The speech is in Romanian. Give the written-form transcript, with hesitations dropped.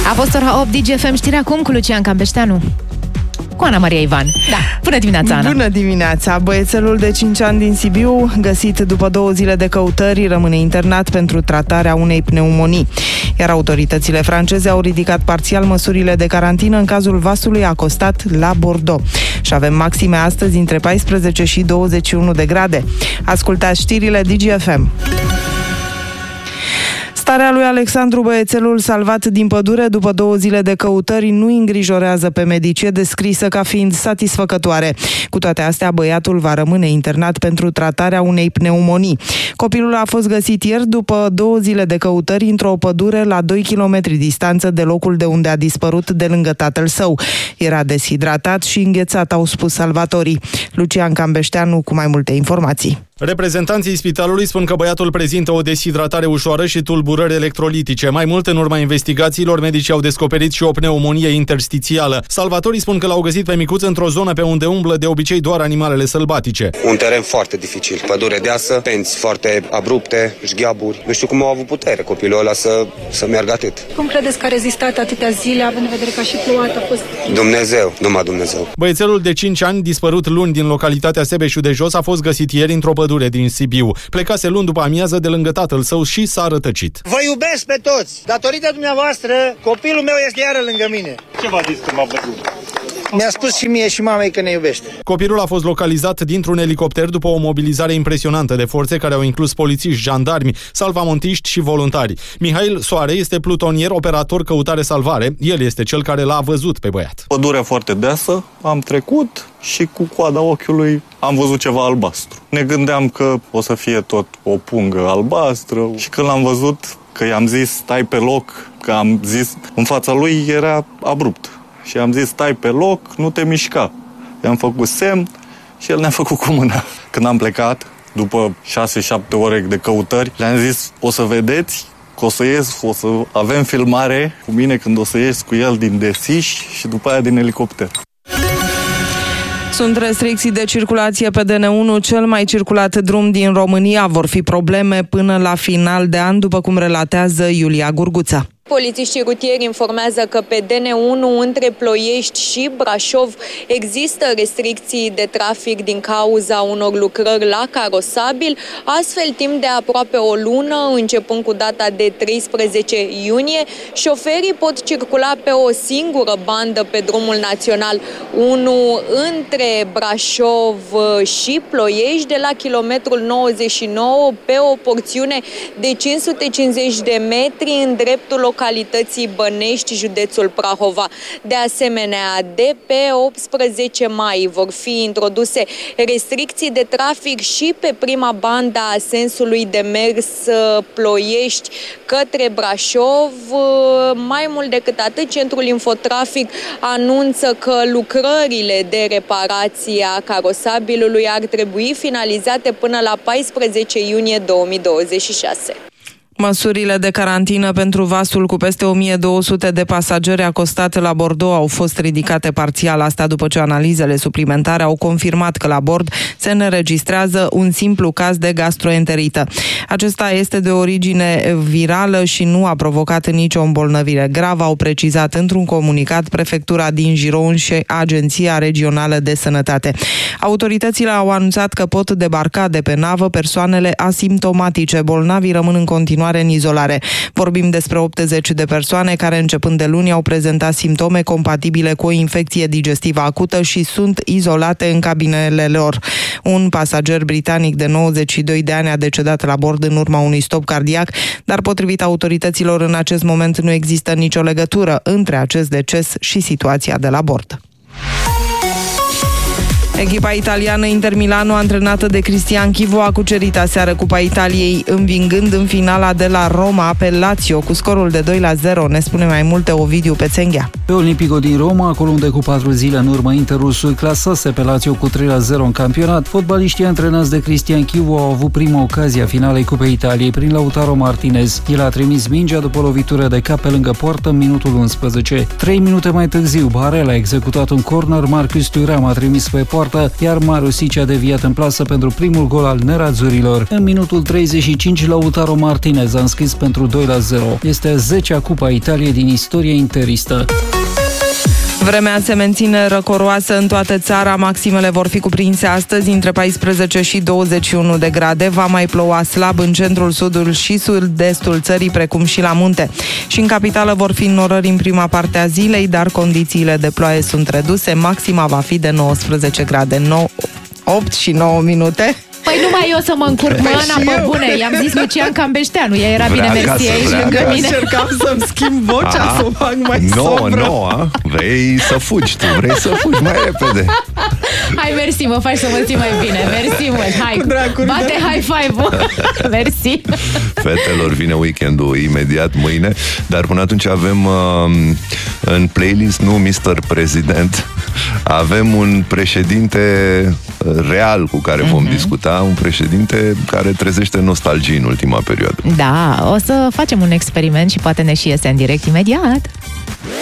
A fost ora 8, DGFM, știri acum cu Lucian Campeșteanu. Cu Ana Maria Ivan. Da. Bună dimineața, Ana. Bună dimineața. Băiețelul de 5 ani din Sibiu, găsit după 2 zile de căutări, rămâne internat pentru tratarea unei pneumonii. Iar autoritățile franceze au ridicat parțial măsurile de carantină în cazul vasului acostat la Bordeaux. Și avem maxime astăzi între 14 și 21 de grade. Ascultați știrile DGFM. Starea lui Alexandru, băiețelul salvat din pădure după 2 zile de căutări, nu îngrijorează pe medici, e descrisă ca fiind satisfăcătoare. Cu toate astea, băiatul va rămâne internat pentru tratarea unei pneumonii. Copilul a fost găsit ieri după 2 zile de căutări într-o pădure la 2 km distanță de locul de unde a dispărut de lângă tatăl său. Era deshidratat și înghețat, au spus salvatorii. Lucian Campeșteanu cu mai multe informații. Reprezentanții spitalului spun că băiatul prezintă o deshidratare ușoară și tulburări electrolitice. Mai mult, în urma investigațiilor, medicii au descoperit și o pneumonie interstițială. Salvatorii spun că l-au găsit pe micuț într-o zonă pe unde umblă de obicei doar animalele sălbatice. Un teren foarte dificil, pădure deasă, penți foarte abrupte, șgheaburi. Nu știu cum au avut putere copilul ăla să meargă atât. Cum credeți că a rezistat atâtea zile, având în vedere că a și plouat, a fost... Dumnezeu, numai Dumnezeu. Băiețelul de 5 ani, dispărut luni din localitatea Sebeșu de Jos, a fost găsit ieri într-o pădure din Sibiu. Plecase luni după amiază de lângă tatăl său și s-a rătăcit. Vă iubesc pe toți! Datorită dumneavoastră, copilul meu este iară lângă mine. Ce v-a zis că m-a văzut? Mi-a spus și mie și mamei că ne iubește. Copilul a fost localizat dintr-un elicopter după o mobilizare impresionantă de forțe care au inclus polițiști, jandarmi, salvamontiști și voluntari. Mihail Soare este plutonier, operator căutare-salvare. El este cel care l-a văzut pe băiat. Pădurea foarte deasă, am trecut și cu coada ochiului am văzut ceva albastru. Ne gândeam că o să fie tot o pungă albastră și când l-am văzut, că i-am zis stai pe loc, că am zis în fața lui era abrupt. Și am zis, stai pe loc, nu te mișca. I-am făcut semn și el ne-a făcut cu mâna. Când am plecat, după 6-7 ore de căutări, le-am zis, o să vedeți că o să ies, o să avem filmare cu mine când o să ies cu el din Desiș și după aia din elicopter. Sunt restricții de circulație pe DN1, cel mai circulat drum din România. Vor fi probleme până la final de an, după cum relatează Iulia Gurguța. Polițiștii rutieri informează că pe DN1 între Ploiești și Brașov există restricții de trafic din cauza unor lucrări la carosabil. Astfel, timp de aproape o lună, începând cu data de 13 iunie, șoferii pot circula pe o singură bandă pe drumul național 1 între Brașov și Ploiești, de la kilometrul 99 pe o porțiune de 550 de metri în dreptul localității Bănești, județul Prahova. De asemenea, de pe 18 mai vor fi introduse restricții de trafic și pe prima bandă a sensului de mers Ploiești către Brașov. Mai mult decât atât, Centrul Infotrafic anunță că lucrările de reparație a carosabilului ar trebui finalizate până la 14 iunie 2026. Măsurile de carantină pentru vasul cu peste 1200 de pasageri acostat la Bordeaux au fost ridicate parțial, asta după ce analizele suplimentare au confirmat că la bord se înregistrează un simplu caz de gastroenterită. Acesta este de origine virală și nu a provocat nicio îmbolnăvire gravă, au precizat într-un comunicat Prefectura din Giron și Agenția Regională de Sănătate. Autoritățile au anunțat că pot debarca de pe navă persoanele asimptomatice. Bolnavii rămân în continuare în izolare. Vorbim despre 80 de persoane care începând de luni au prezentat simptome compatibile cu o infecție digestivă acută și sunt izolate în cabinele lor. Un pasager britanic de 92 de ani a decedat la bord în urma unui stop cardiac, dar potrivit autorităților în acest moment nu există nicio legătură între acest deces și situația de la bord. Echipa italiană Inter Milano, antrenată de Cristian Chivu, a cucerit aseară Cupa Italiei, învingând în finala de la Roma pe Lazio cu scorul de 2-0. Ne spune mai multe Ovidiu Pețenghea. Pe Olimpico din Roma, acolo unde cu 4 zile în urmă Interul clasase pe Lazio cu 3-0 în campionat, fotbaliștii antrenați de Cristian Chivu au avut prima ocazie a finalei Cupei Italiei prin Lautaro Martinez. El a trimis mingea după lovitură de cap pe lângă poartă în minutul 11. 3 minute mai târziu, Barella a executat un corner, Marcus Thuram a trimis pe poartă, iar Marusic a deviat în plasă pentru primul gol al nerazurilor. În minutul 35, Lautaro Martinez a înscris pentru 2-0. Este a 10-a Cupa Italiei din istoria interistă. Vremea se menține răcoroasă în toată țara, maximele vor fi cuprinse astăzi între 14 și 21 de grade. Va mai ploua slab în centrul, sudul și sud-estul țării, precum și la munte. Și în capitală vor fi înnorări în prima parte a zilei, dar condițiile de ploaie sunt reduse. Maxima va fi de 19 grade, 8 și 9 minute. Păi numai eu să mă încurc, Ana, pe bune. I-am zis Lucian Cambeșteanu, ea era bine mersi aici lângă mine. Încercam să-mi schimb vocea, să o fac mai sombră. Vrei să fugi, tu vrei să fugi mai repede. Hai, mersi, mă faci să mă simt mai bine. Mersi mult, hai, bate high five-ul. Mersi. Fetelor, vine weekendul imediat mâine, dar până atunci avem în playlist, nu Mr. President, avem un președinte real cu care vom discuta, un președinte care trezește nostalgii în ultima perioadă. Da, o să facem un experiment și poate ne și iese în direct imediat.